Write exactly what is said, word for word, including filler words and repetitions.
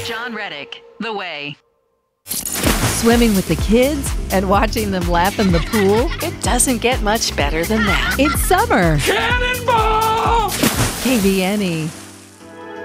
John Reddick, The Way. Swimming with the kids and watching them laugh in the pool. It doesn't get much better than that. It's summer. Cannonball! K B N E.